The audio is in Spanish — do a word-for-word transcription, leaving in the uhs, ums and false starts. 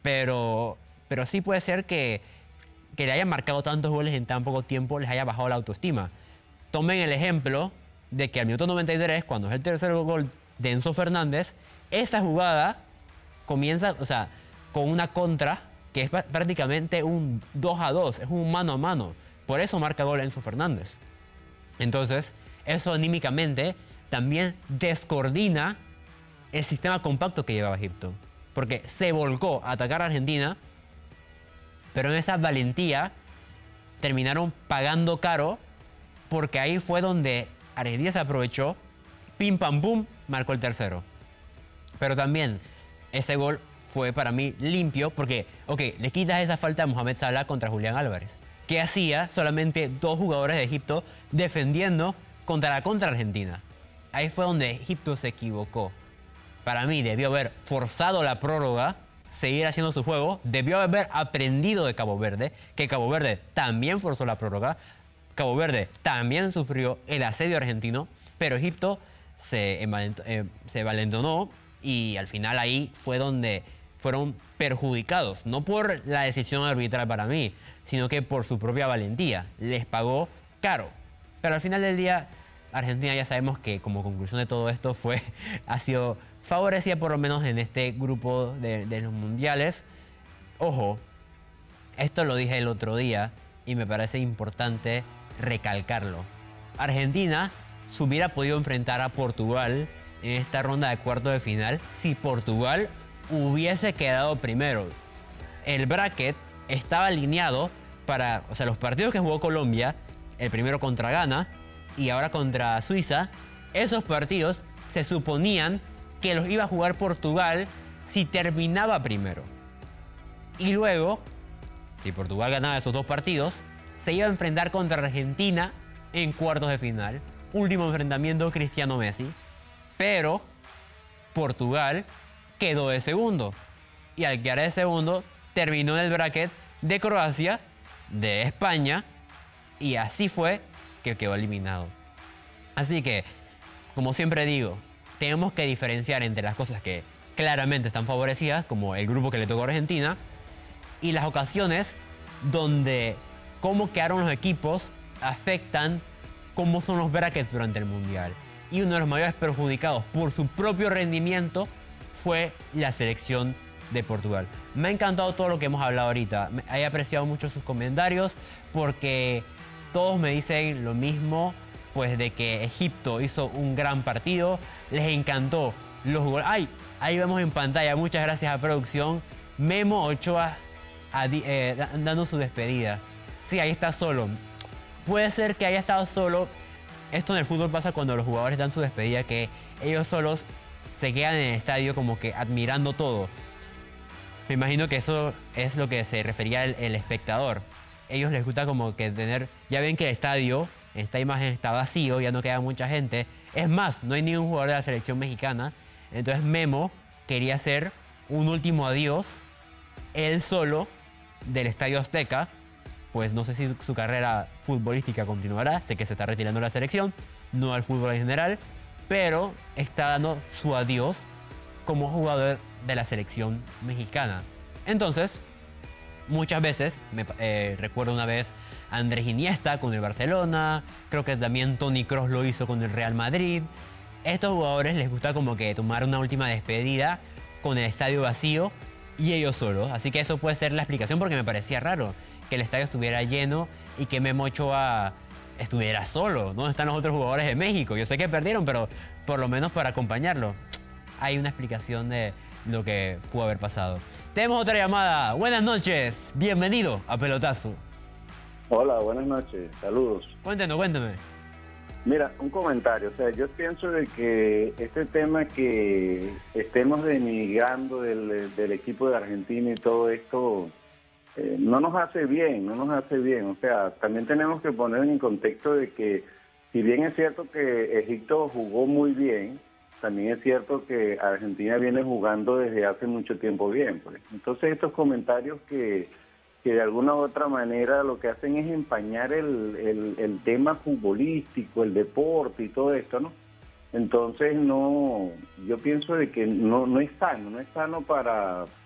pero, pero sí puede ser que, que le hayan marcado tantos goles en tan poco tiempo les haya bajado la autoestima. Tomen el ejemplo de que al minuto noventa y tres, cuando es el tercer gol de Enzo Fernández, esta jugada comienza, o sea, con una contra que es prácticamente un dos a dos, es un mano a mano. Por eso marca gol Enzo Fernández. Entonces, eso anímicamente también descoordina el sistema compacto que llevaba Egipto. Porque se volcó a atacar a Argentina, pero en esa valentía terminaron pagando caro, porque ahí fue donde Argentina se aprovechó, pim pam pum, marcó el tercero. Pero también ese gol fue para mí limpio porque, ok, le quitas esa falta a Mohamed Salah contra Julián Álvarez. ¿Qué hacía solamente dos jugadores de Egipto defendiendo contra la contra Argentina? Ahí fue donde Egipto se equivocó. Para mí debió haber forzado la prórroga, seguir haciendo su juego, debió haber aprendido de Cabo Verde, que Cabo Verde también forzó la prórroga, Cabo Verde también sufrió el asedio argentino, pero Egipto se, eh, se valentonó y al final ahí fue donde fueron perjudicados, no por la decisión arbitral para mí, sino que por su propia valentía. Les pagó caro. Pero al final del día, Argentina ya sabemos que como conclusión de todo esto fue, ha sido favorecida por lo menos en este grupo de, de los mundiales. Ojo, esto lo dije el otro día y me parece importante recalcarlo. Argentina se hubiera podido enfrentar a Portugal en esta ronda de cuartos de final si Portugal hubiese quedado primero. El bracket estaba alineado para, o sea, los partidos que jugó Colombia, el primero contra Ghana y ahora contra Suiza, esos partidos se suponían que los iba a jugar Portugal si terminaba primero. Y luego, si Portugal ganaba esos dos partidos, se iba a enfrentar contra Argentina en cuartos de final. Último enfrentamiento Cristiano-Messi. Pero Portugal quedó de segundo. Y al quedar de segundo, terminó en el bracket de Croacia, de España, y así fue que quedó eliminado. Así que, como siempre digo, tenemos que diferenciar entre las cosas que claramente están favorecidas, como el grupo que le tocó a Argentina, y las ocasiones donde cómo quedaron los equipos afectan cómo son los brackets durante el Mundial. Y uno de los mayores perjudicados por su propio rendimiento fue la selección de Portugal. Me ha encantado todo lo que hemos hablado ahorita. He apreciado mucho sus comentarios porque todos me dicen lo mismo, pues de que Egipto hizo un gran partido. Les encantó los goles. ¡Ay! Ahí vemos en pantalla, muchas gracias a producción, Memo Ochoa eh, dando su despedida. Sí, ahí está solo. Puede ser que haya estado solo. Esto en el fútbol pasa cuando los jugadores dan su despedida, que ellos solos se quedan en el estadio como que admirando todo. Me imagino que eso es lo que se refería el, el espectador. Ellos les gusta como que tener... Ya ven que el estadio, esta imagen está vacío, ya no queda mucha gente. Es más, no hay ningún jugador de la selección mexicana. Entonces Memo quería hacer un último adiós, él solo, del Estadio Azteca. Pues no sé si su carrera futbolística continuará, sé que se está retirando de la selección, no al fútbol en general, pero está dando su adiós como jugador de la selección mexicana. Entonces, muchas veces, me, eh, recuerdo una vez a Andrés Iniesta con el Barcelona, creo que también Toni Kroos lo hizo con el Real Madrid. Estos jugadores les gusta como que tomar una última despedida con el estadio vacío y ellos solos, así que eso puede ser la explicación porque me parecía raro que el estadio estuviera lleno y que Memo Ochoa estuviera solo. ¿Dónde están los otros jugadores de México? Yo sé que perdieron, pero por lo menos para acompañarlo. Hay una explicación de lo que pudo haber pasado. Tenemos otra llamada. Buenas noches. Bienvenido a Pelotazo. Hola, buenas noches. Saludos. Cuéntenos, cuéntame. Mira, un comentario. O sea, yo pienso de que este tema que estemos denigrando del, del equipo de Argentina y todo esto... Eh, no nos hace bien, no nos hace bien. O sea, también tenemos que poner en contexto de que, si bien es cierto que Egipto jugó muy bien, también es cierto que Argentina viene jugando desde hace mucho tiempo bien. Pues. Entonces estos comentarios que, que de alguna u otra manera lo que hacen es empañar el, el, el tema futbolístico, el deporte y todo esto, ¿no? Entonces no, yo pienso de que no, no es sano, no es sano para...